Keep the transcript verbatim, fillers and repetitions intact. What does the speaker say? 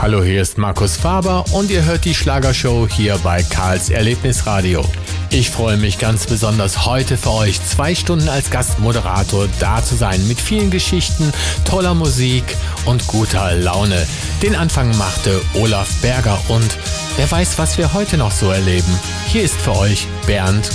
Hallo, hier ist Markus Faber und ihr hört die Schlagershow hier bei Karls Erlebnisradio. Ich freue mich ganz besonders, heute für euch zwei Stunden als Gastmoderator da zu sein mit vielen Geschichten, toller Musik und guter Laune. Den Anfang machte Olaf Berger und wer weiß, was wir heute noch so erleben. Hier ist für euch Bernd